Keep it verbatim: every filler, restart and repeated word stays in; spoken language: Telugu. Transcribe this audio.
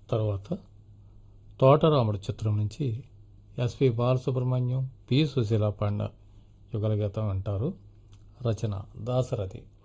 తర్వాత తోటరాముడు చిత్రం నుంచి ఎస్పి బాలసుబ్రహ్మణ్యం, పి సుశీల పాడిన యుగల గీతం వింటారు. రచన దాశరథి.